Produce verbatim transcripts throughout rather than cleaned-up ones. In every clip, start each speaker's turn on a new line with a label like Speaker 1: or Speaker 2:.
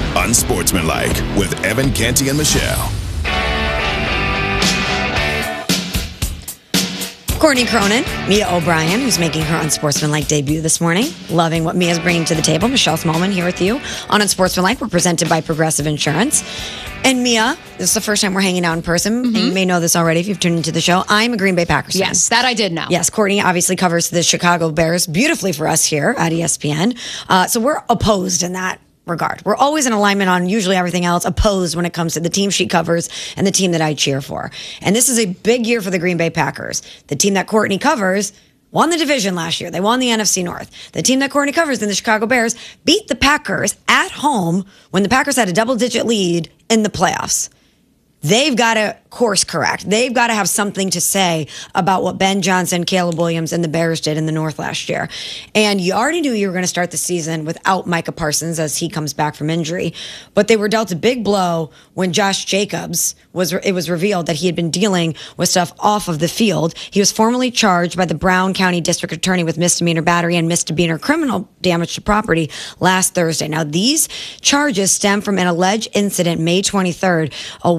Speaker 1: Unsportsmanlike with Evan Canty and Michelle.
Speaker 2: Courtney Cronin, Mia O'Brien, who's making her Unsportsmanlike debut this morning. Loving what Mia's bringing to the table. Michelle Smallman here with you on Unsportsmanlike. We're presented by Progressive Insurance. And Mia, this is the first time we're hanging out in person. Mm-hmm. And you may know this already if you've tuned into the show. I'm a Green Bay Packers fan.
Speaker 3: Yes, that I did know.
Speaker 2: Yes, Courtney obviously covers the Chicago Bears beautifully for us here at E S P N. Uh, so we're opposed in that regard. We're always in alignment on usually everything else, opposed when it comes to the team she covers and the team that I cheer for. And this is a big year for the Green Bay Packers. The team that Courtney covers won the division last year. They won the N F C North. The team that Courtney covers, in the Chicago Bears, beat the Packers at home when the Packers had a double-digit lead in the playoffs. They've got to course correct. They've got to have something to say about what Ben Johnson, Caleb Williams, and the Bears did in the North last year. And you already knew you were going to start the season without Micah Parsons as he comes back from injury. But they were dealt a big blow when Josh Jacobs was, it was revealed that he had been dealing with stuff off of the field. He was formally charged by the Brown County District Attorney with misdemeanor battery and misdemeanor criminal damage to property last Thursday. Now, these charges stem from an alleged incident May twenty-third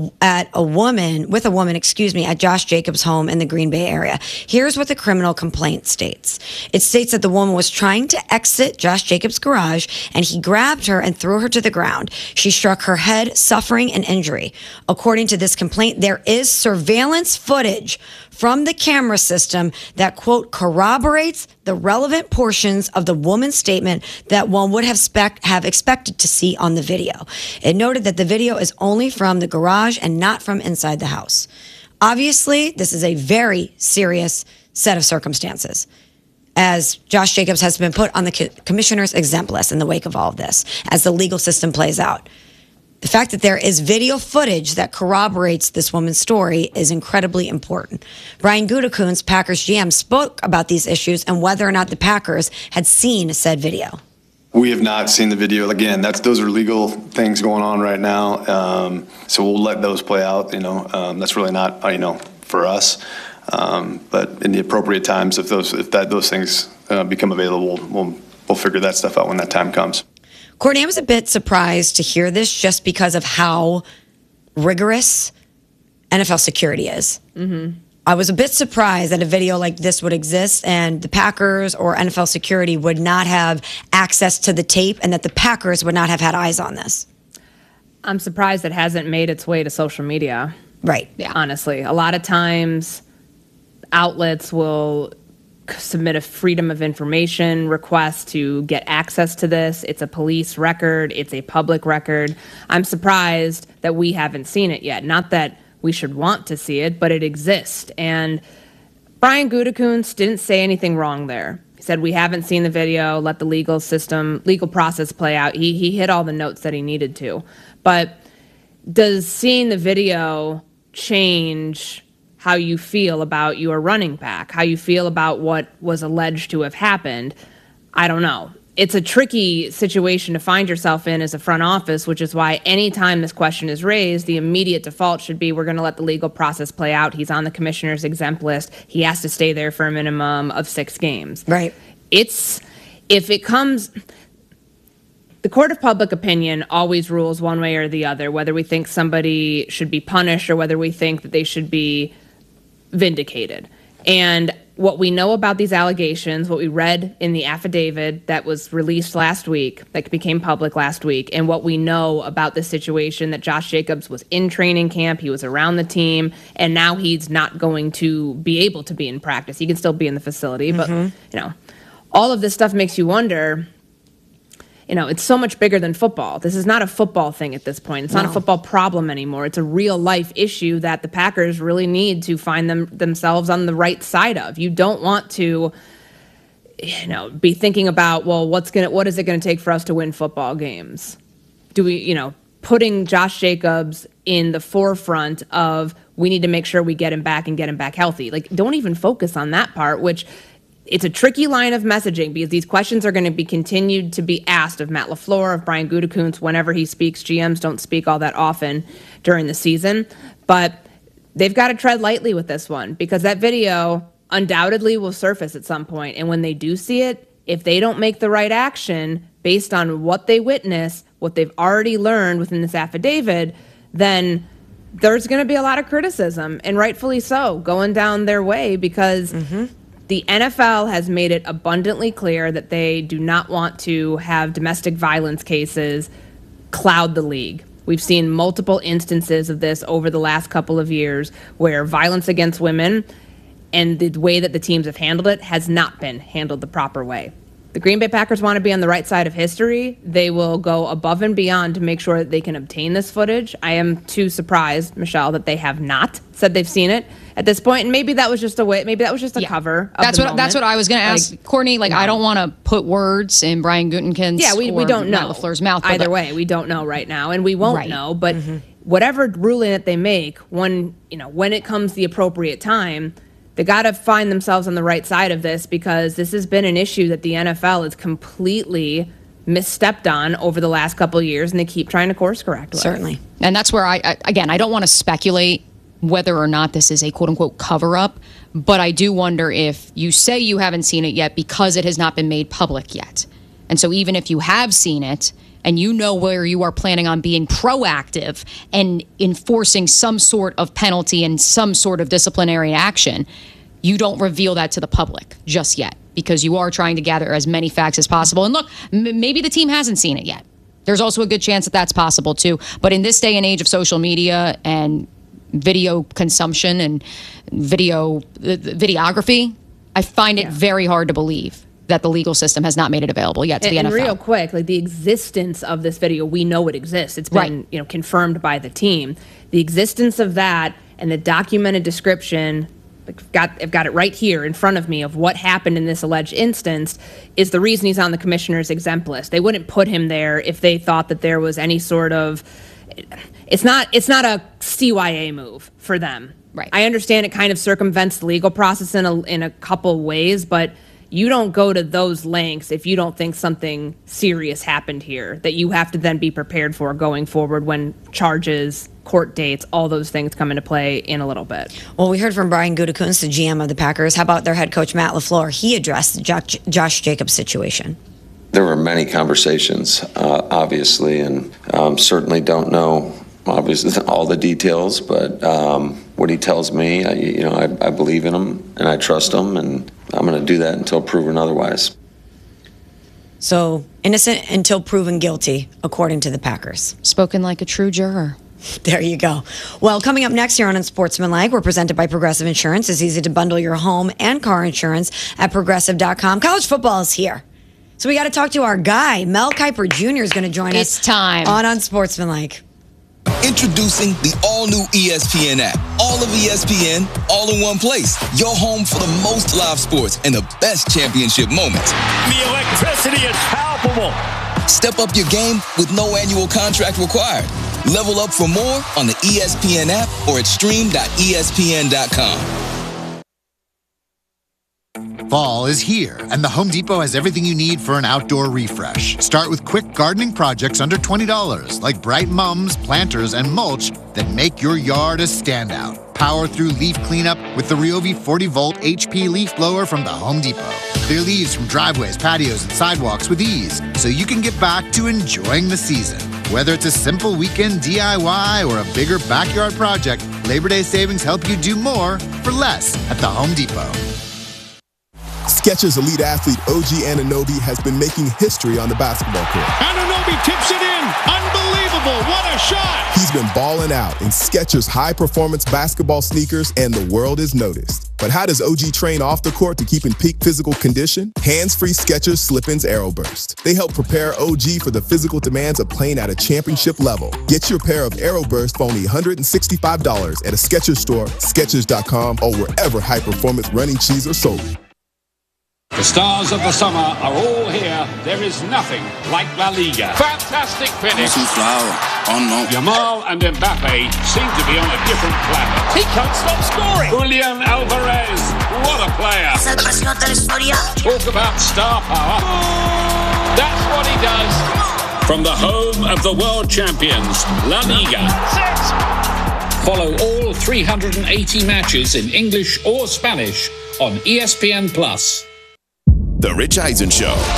Speaker 2: at a woman, with a woman, excuse me, at Josh Jacobs' home in the Green Bay area. Here's what the criminal complaint states. It states that the woman was trying to exit Josh Jacobs' garage, and he grabbed her and threw her to the ground. She struck her head, suffering an injury. According to this complaint, there is surveillance footage from the camera system that, quote, corroborates the relevant portions of the woman's statement that one would have spec- have expected to see on the video. It noted that the video is only from the garage and not from inside the house. Obviously, this is a very serious set of circumstances, as Josh Jacobs has been put on the co- commissioner's exempt list in the wake of all of this, as the legal system plays out. The fact that there is video footage that corroborates this woman's story is incredibly important. Brian Gutekunst, Packers G M, spoke about these issues and whether or not the Packers had seen said video.
Speaker 4: We have not seen the video. Again, that's those are legal things going on right now, um, so we'll let those play out. You know, um, that's really not uh, you know for us. Um, but in the appropriate times, if those if that those things uh, become available, we'll we'll figure that stuff out when that time comes.
Speaker 2: Courtney, I was a bit surprised to hear this just because of how rigorous N F L security is. Mm-hmm. I was a bit surprised that a video like this would exist and the Packers or N F L security would not have access to the tape and that the Packers would not have had eyes on this.
Speaker 3: I'm surprised it hasn't made its way to social media.
Speaker 2: Right.
Speaker 3: Yeah. Honestly, a lot of times outlets will submit a freedom of information request to get access to this. It's a police record. It's a public record. I'm surprised that we haven't seen it yet. Not that we should want to see it, but it exists. And Brian Gutekunst didn't say anything wrong there. He said, we haven't seen the video, let the legal system, legal process play out. He, he hit all the notes that he needed to. But does seeing the video change how you feel about your running back, how you feel about what was alleged to have happened? I don't know. It's a tricky situation to find yourself in as a front office, which is why anytime this question is raised, the immediate default should be we're going to let the legal process play out. He's on the commissioner's exempt list. He has to stay there for a minimum of six games.
Speaker 2: Right.
Speaker 3: It's, if it comes, the court of public opinion always rules one way or the other, whether we think somebody should be punished or whether we think that they should be vindicated. And what we know about these allegations, what we read in the affidavit that was released last week, that became public last week, and what we know about the situation that Josh Jacobs was in training camp, he was around the team, and now he's not going to be able to be in practice. He can still be in the facility, but, mm-hmm. you know, all of this stuff makes you wonder, you know, it's so much bigger than football. This is not a football thing at this point. It's no. not a football problem anymore. It's a real life issue that the Packers really need to find them themselves on the right side of. You don't want to, you know, be thinking about, well, what's gonna, what is it going to take for us to win football games? Do we, you know, putting Josh Jacobs in the forefront of we need to make sure we get him back and get him back healthy. Like, don't even focus on that part, which it's a tricky line of messaging because these questions are going to be continued to be asked of Matt LaFleur, of Brian Gutekunst, whenever he speaks. G Ms don't speak all that often during the season. But they've got to tread lightly with this one because that video undoubtedly will surface at some point. And when they do see it, if they don't make the right action, based on what they witness, what they've already learned within this affidavit, then there's going to be a lot of criticism, and rightfully so, going down their way, because mm-hmm. the N F L has made it abundantly clear that they do not want to have domestic violence cases cloud the league. We've seen multiple instances of this over the last couple of years where violence against women and the way that the teams have handled it has not been handled the proper way. The Green Bay Packers want to be on the right side of history. They will go above and beyond to make sure that they can obtain this footage. I am too surprised, Michelle, that they have not said they've seen it at this point. And maybe that was just a way. Maybe that was just a yeah. cover. Of
Speaker 5: that's
Speaker 3: the
Speaker 5: what.
Speaker 3: moment.
Speaker 5: That's what I was going to ask, like, Courtney. Like, no. I don't want to put words in Brian Gutekunst's
Speaker 3: yeah, we, we don't know
Speaker 5: Matt LaFleur's mouth.
Speaker 3: Either
Speaker 5: but,
Speaker 3: way, we don't know right now, and we won't
Speaker 5: right.
Speaker 3: know. But
Speaker 2: mm-hmm.
Speaker 3: whatever ruling that they make, when you know when it comes the appropriate time, they got to find themselves on the right side of this, because this has been an issue that the N F L has completely misstepped on over the last couple of years, and they keep trying to course correct with.
Speaker 2: Certainly.
Speaker 5: And that's where I, I again, I don't want to speculate whether or not this is a quote-unquote cover-up, but I do wonder if you say you haven't seen it yet because it has not been made public yet. And so even if you have seen it and you know where you are planning on being proactive and enforcing some sort of penalty and some sort of disciplinary action, you don't reveal that to the public just yet, because you are trying to gather as many facts as possible. And look, m- maybe the team hasn't seen it yet. There's also a good chance that that's possible too. But in this day and age of social media and video consumption and video uh, videography, I find it yeah. very hard to believe that the legal system has not made it available yet to
Speaker 3: and,
Speaker 5: the N F L.
Speaker 3: And real quick, like the existence of this video, we know it exists. It's been
Speaker 5: right.
Speaker 3: you know confirmed by the team. The existence of that and the documented description, like got I've got it right here in front of me, of what happened in this alleged instance, is the reason he's on the commissioner's exempt list. They wouldn't put him there if they thought that there was any sort of. It's not. It's not a C Y A move for them.
Speaker 5: Right.
Speaker 3: I understand it kind of circumvents the legal process in a in a couple ways, but you don't go to those lengths if you don't think something serious happened here that you have to then be prepared for going forward when charges, court dates, all those things come into play in a little bit.
Speaker 2: Well, we heard from Brian Gutekunst, the G M of the Packers. How about their head coach, Matt LaFleur? He addressed the Josh, Josh Jacobs situation.
Speaker 6: There were many conversations, uh, obviously, and um, certainly don't know, obviously, all the details, but um, what he tells me, I, you know, I, I believe in him and I trust him, and I'm going to do that until proven otherwise.
Speaker 2: So, innocent until proven guilty, according to the Packers.
Speaker 5: Spoken like a true juror.
Speaker 2: There you go. Well, coming up next here on Unsportsmanlike, we're presented by Progressive Insurance. It's easy to bundle your home and car insurance at progressive dot com. College football is here. So we got to talk to our guy. Mel Kiper Junior is going to join
Speaker 5: it's
Speaker 2: us
Speaker 5: time.
Speaker 2: on Unsportsmanlike.
Speaker 7: Introducing the all-new E S P N app. All of E S P N, all in one place. Your home for the most live sports and the best championship moments.
Speaker 8: The electricity is palpable.
Speaker 7: Step up your game with no annual contract required. Level up for more on the E S P N app or at stream dot E S P N dot com.
Speaker 9: Fall is here, and the Home Depot has everything you need for an outdoor refresh. Start with quick gardening projects under twenty dollars, like bright mums, planters, and mulch that make your yard a standout. Power through leaf cleanup with the Ryobi forty volt H P leaf blower from the Home Depot. Clear leaves from driveways, patios, and sidewalks with ease, so you can get back to enjoying the season. Whether it's a simple weekend D I Y or a bigger backyard project, Labor Day savings help you do more for less at the Home Depot.
Speaker 1: Skechers elite athlete O G Anunoby has been making history on the basketball court.
Speaker 8: Anunoby tips it in. Unbelievable. What a shot.
Speaker 1: He's been balling out in Skechers high-performance basketball sneakers, and the world is noticed. But how does O G train off the court to keep in peak physical condition? Hands-free Skechers Slip-ins Aeroburst. They help prepare O G for the physical demands of playing at a championship level. Get your pair of Aeroburst for only one hundred sixty-five dollars at a Skechers store, Skechers dot com, or wherever high-performance running shoes are sold.
Speaker 10: The stars of the summer are all here. There is nothing like La Liga. Fantastic finish.
Speaker 7: Oh no.
Speaker 10: Yamal and Mbappe seem to be on a different planet.
Speaker 8: He can't stop scoring.
Speaker 10: Julian Alvarez, what a player. Talk about star power. That's what he does. From the home of the world champions, La Liga. Six. Follow all three hundred eighty matches in English or Spanish on E S P N Plus.
Speaker 1: The Rich Eisen Show.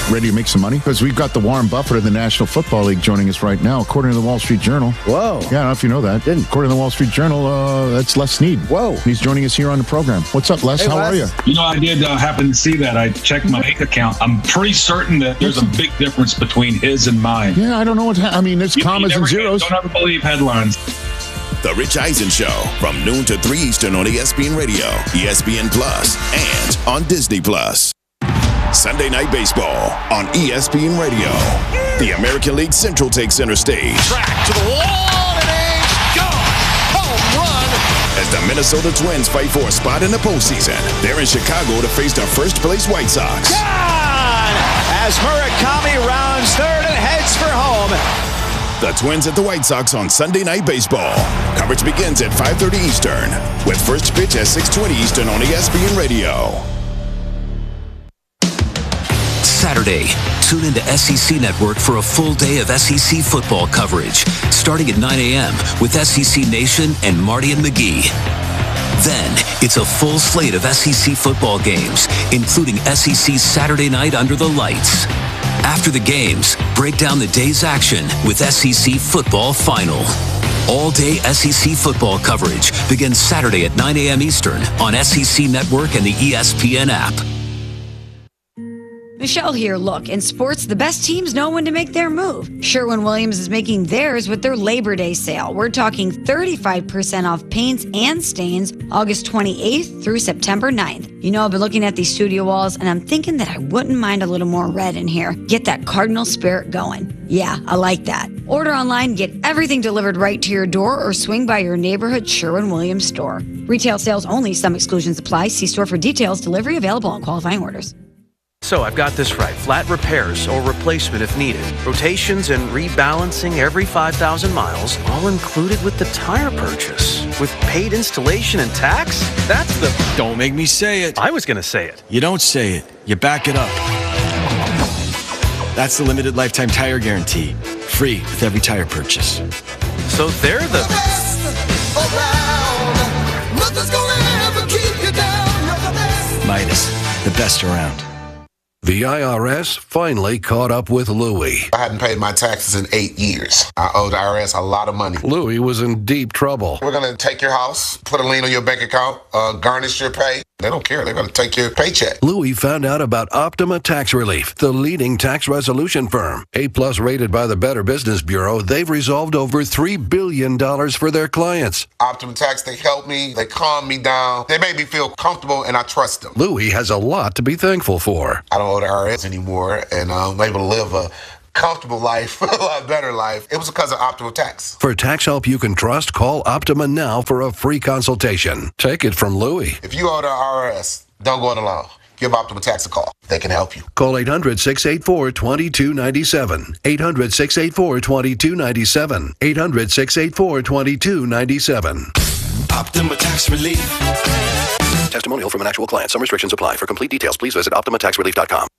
Speaker 11: ready to make some money? Because we've got the Warren Buffett of the National Football League joining us right now, according to the Wall Street Journal.
Speaker 12: Whoa.
Speaker 11: Yeah, I don't know if you know that.
Speaker 12: Didn't.
Speaker 11: According to the Wall Street Journal, uh, that's Les Snead.
Speaker 12: Whoa.
Speaker 11: He's joining us here on the program. What's up, Les?
Speaker 12: Hey,
Speaker 11: How
Speaker 12: Les.
Speaker 11: are you?
Speaker 13: You know, I did uh, happen to see that. I checked my bank account. I'm pretty certain that there's a big difference between his and mine.
Speaker 11: Yeah, I don't know what's happening. I mean, it's
Speaker 13: You- you
Speaker 11: commas
Speaker 13: never
Speaker 11: and
Speaker 13: can-
Speaker 11: zeros.
Speaker 13: Don't ever believe headlines.
Speaker 14: The Rich Eisen Show from noon to three Eastern on E S P N Radio, E S P N Plus, and on Disney Plus. Sunday Night Baseball on E S P N Radio. The American League Central takes center stage.
Speaker 8: Track to the wall, and it's gone. Home run.
Speaker 14: As the Minnesota Twins fight for a spot in the postseason. They're in Chicago to face the first-place White Sox.
Speaker 8: Gone. As Murakami rounds third and heads for home.
Speaker 14: The Twins at the White Sox on Sunday Night Baseball. Coverage begins at five thirty Eastern, with first pitch at six twenty Eastern on E S P N Radio.
Speaker 15: Saturday, tune into S E C Network for a full day of S E C football coverage, starting at nine a.m. with S E C Nation and Marty and McGee. Then, it's a full slate of S E C football games, including S E C's Saturday Night Under the Lights. After the games, break down the day's action with S E C Football Final. All-day S E C football coverage begins Saturday at nine a.m. Eastern on S E C Network and the E S P N app.
Speaker 2: Michelle here. Look, in sports, the best teams know when to make their move. Sherwin-Williams is making theirs with their Labor Day sale. We're talking thirty-five percent off paints and stains August twenty-eighth through September ninth. You know, I've been looking at these studio walls, and I'm thinking that I wouldn't mind a little more red in here. Get that Cardinal spirit going. Yeah, I like that. Order online, get everything delivered right to your door, or swing by your neighborhood Sherwin-Williams store. Retail sales only. Some exclusions apply. See store for details. Delivery available on qualifying orders.
Speaker 16: So I've got this right. Flat repairs or replacement if needed. Rotations and rebalancing every five thousand miles, all included with the tire purchase. With paid installation and tax? That's the...
Speaker 17: Don't make me say it.
Speaker 16: I was going to say it.
Speaker 17: You don't say it. You back it up. That's the limited lifetime tire guarantee. Free with every tire purchase.
Speaker 16: So they're the...
Speaker 17: Midas, the best around.
Speaker 18: The I R S finally caught up with Louie.
Speaker 19: I hadn't paid my taxes in eight years. I owed the I R S a lot of money.
Speaker 18: Louie was in deep trouble.
Speaker 19: We're going to take your house, put a lien on your bank account, uh, garnish your pay. They don't care. They're going to take your paycheck.
Speaker 18: Louie found out about Optima Tax Relief, the leading tax resolution firm. A-plus rated by the Better Business Bureau, they've resolved over three billion dollars for their clients.
Speaker 19: Optima Tax, they help me. They calm me down. They make me feel comfortable, and I trust them.
Speaker 18: Louie has a lot to be thankful for.
Speaker 19: I don't owe the I R S anymore, and I'm able to live a comfortable life, a lot better life. It was because of Optima Tax.
Speaker 18: For tax help you can trust, call Optima now for a free consultation. Take it from Louie.
Speaker 19: If you owe the I R S, don't go it alone. Give Optima Tax a call. They can help you.
Speaker 18: Call eight hundred, six eight four, two two nine seven. eight hundred, six eight four, two two nine seven. eight hundred, six eight four, two two nine seven.
Speaker 17: Optima Tax Relief.
Speaker 18: Testimonial from an actual client. Some restrictions apply. For complete details, please visit optima tax relief dot com.